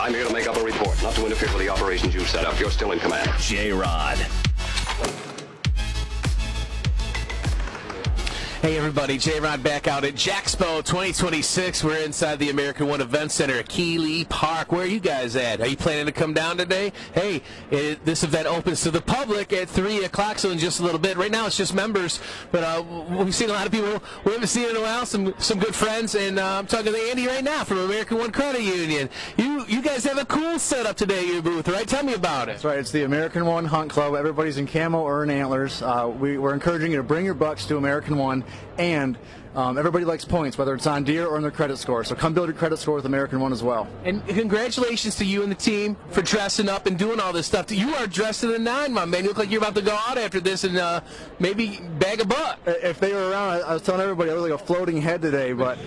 I'm here to make up a report, not to interfere with the operations you've set up. You're still in command. J-Rod. Hey everybody, J-Rod back out at Jaxpo 2026. We're inside the American One Event Center at Keeley Park. Where are you guys at? Are you planning to come down today? Hey, this event opens to the public at 3 o'clock, so in just a little bit. Right now it's just members, but we've seen a lot of people we haven't seen in a while, some good friends, and I'm talking to Andy right now from American One Credit Union. You guys have a cool setup today at your booth, right? Tell me about it. That's right. It's the American One Hunt Club. Everybody's in camo or in antlers. We're encouraging you to bring your bucks to American One. And everybody likes points, whether it's on deer or in their credit score. So come build your credit score with American One as well. And congratulations to you and the team for dressing up and doing all this stuff. You are dressed to the nine, my man. You look like you're about to go out after this and maybe bag a butt. If they were around, I was telling everybody I was like a floating head today. But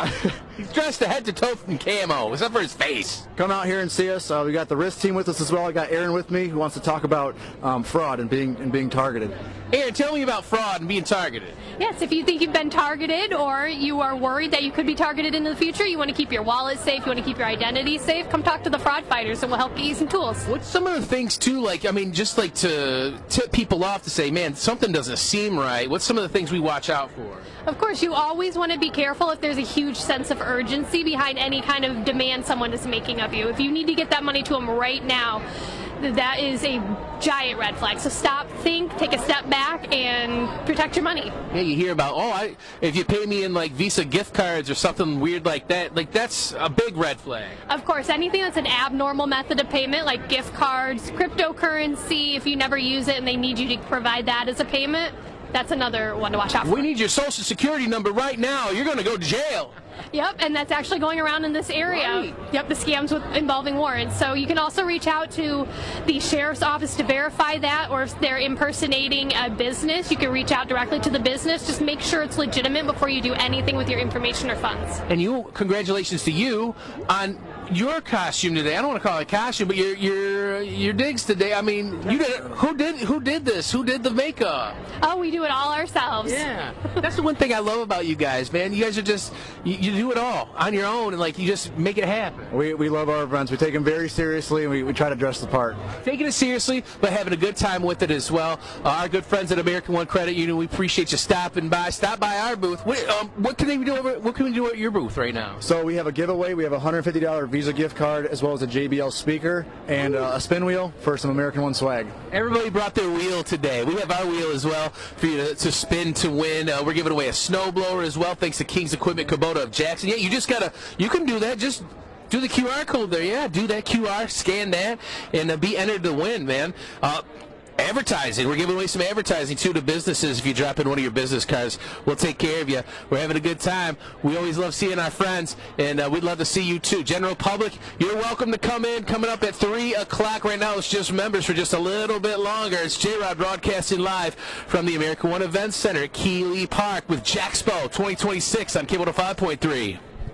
he's dressed to head to toe in camo, except for his face. Come out here and see us. We got the risk team with us as well. I got Aaron with me who wants to talk about fraud and being targeted. Aaron, tell me about fraud and being targeted. Yes, if you think you've been targeted or you are worried that you could be targeted in the future, you want to keep your wallet safe, you want to keep your identity safe, come talk to the fraud fighters and we'll help get you some tools. What's some of the things, too, just to tip people off to say, man, something doesn't seem right. What's some of the things we watch out for? Of course, you always want to be careful if there's a huge sense of urgency behind any kind of demand someone is making of you. If you need to get that money to them right now, that is a giant red flag. So stop, think, take a step back, and protect your money. Yeah, you hear about, if you pay me in like Visa gift cards or something weird like that, that's a big red flag. Of course, anything that's an abnormal method of payment, like gift cards, cryptocurrency, if you never use it and they need you to provide that as a payment, that's another one to watch out for. We need your social security number right now. You're going to go to jail. Yep, and that's actually going around in this area. Right. Yep, the scams involving warrants. So you can also reach out to the sheriff's office to verify that, or if they're impersonating a business, you can reach out directly to the business. Just make sure it's legitimate before you do anything with your information or funds. And congratulations to you on your costume today. I don't want to call it a costume, but your digs today. I mean, you did it. Who did this? Who did the makeup? Oh, we do it all ourselves. Yeah, that's the one thing I love about you guys, man. You guys are just you do it all on your own, and you just make it happen. We love our events. We take them very seriously, and we try to dress the part. Taking it seriously, but having a good time with it as well. Our good friends at American One Credit Union, we appreciate you stopping by. Stop by our booth. What can we do at your booth right now? So we have a giveaway. We have a $150 Visa gift card, as well as a JBL speaker and a spin wheel for some American One swag. Everybody brought their wheel today. We have our wheel as well for you to spin to win. We're giving away a snowblower as well, thanks to King's Equipment Kubota of Jackson. Yeah, you can do that. Just do the QR code there. Yeah, do that QR, scan that, and be entered to win, man. Advertising. We're giving away some advertising, too, to businesses. If you drop in one of your business cards, we'll take care of you. We're having a good time. We always love seeing our friends, and we'd love to see you, too. General public, you're welcome to come in. Coming up at 3 o'clock right now. It's just members for just a little bit longer. It's J-Rod broadcasting live from the American One Event Center at Keeley Park with Jaxpo 2026 on Cable 5.3.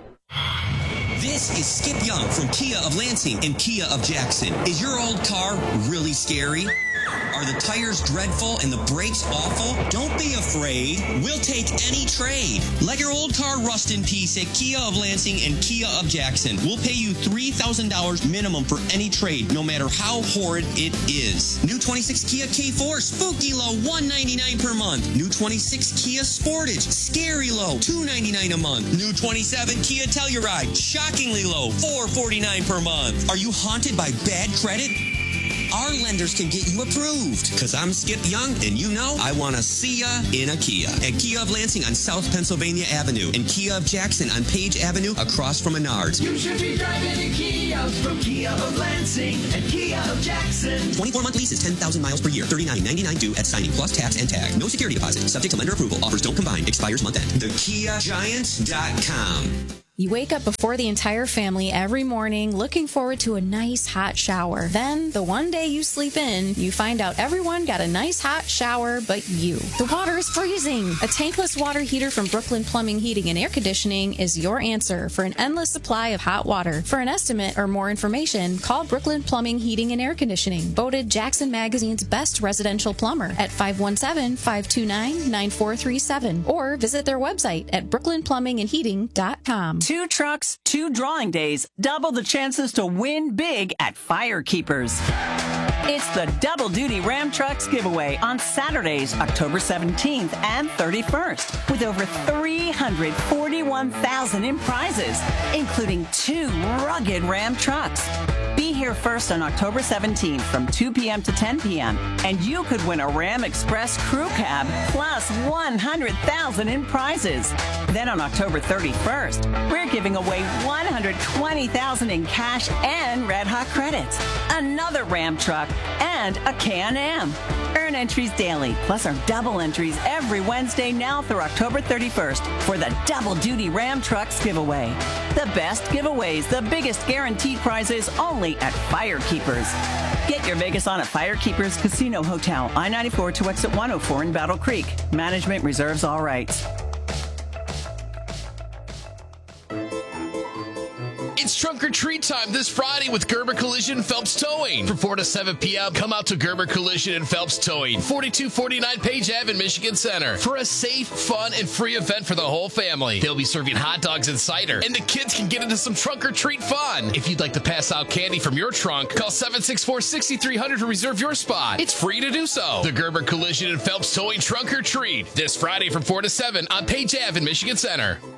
This is Skip Young from Kia of Lansing and Kia of Jackson. Is your old car really scary? Are the tires dreadful and the brakes awful? Don't be afraid. We'll take any trade. Let your old car rust in peace at Kia of Lansing and Kia of Jackson. We'll pay you $3,000 minimum for any trade, no matter how horrid it is. New 26 Kia K4, spooky low, $199 per month. New 26 Kia Sportage, scary low, $299 a month. New 27 Kia Telluride, shockingly low, $449 per month. Are you haunted by bad credit? Our lenders can get you approved. Because I'm Skip Young, and you know I want to see ya in a Kia. At Kia of Lansing on South Pennsylvania Avenue and Kia of Jackson on Page Avenue across from Menards. You should be driving a Kia from Kia of Lansing and Kia of Jackson. 24-month lease is 10,000 miles per year. $39.99 due at signing plus tax and tag. No security deposit. Subject to lender approval. Offers don't combine. Expires month end. TheKiaGiant.com. You wake up before the entire family every morning looking forward to a nice hot shower. Then, the one day you sleep in, you find out everyone got a nice hot shower but you. The water is freezing. A tankless water heater from Brooklyn Plumbing, Heating, and Air Conditioning is your answer for an endless supply of hot water. For an estimate or more information, call Brooklyn Plumbing, Heating, and Air Conditioning, voted Jackson Magazine's best residential plumber at 517-529-9437, or visit their website at brooklynplumbingandheating.com. 2 trucks, 2 drawing days, double the chances to win big at Firekeepers. It's the Double Duty Ram Trucks giveaway on Saturdays, October 17th and 31st, with over $341,000 in prizes, including 2 rugged Ram trucks. Be here first on October 17th from 2 p.m. to 10 p.m., and you could win a Ram Express crew cab plus $100,000 in prizes. Then on October 31st, we're giving away $120,000 in cash and Red Hot credits, another Ram truck, and a Can-Am. Earn entries daily, plus our double entries every Wednesday now through October 31st for the Double Duty Ram Trucks giveaway. The best giveaways, the biggest guaranteed prizes, only at Firekeepers. Get your Vegas on at Firekeepers Casino Hotel, I-94 to exit 104 in Battle Creek. Management reserves all rights. It's trunk or treat time this Friday with Gerber Collision Phelps Towing. From 4 to 7 p.m., come out to Gerber Collision and Phelps Towing, 4249 Page Ave in Michigan Center, for a safe, fun, and free event for the whole family. They'll be serving hot dogs and cider, and the kids can get into some trunk or treat fun. If you'd like to pass out candy from your trunk, call 764-6300 to reserve your spot. It's free to do so. The Gerber Collision and Phelps Towing Trunk or Treat, this Friday from 4 to 7 on Page Ave in Michigan Center.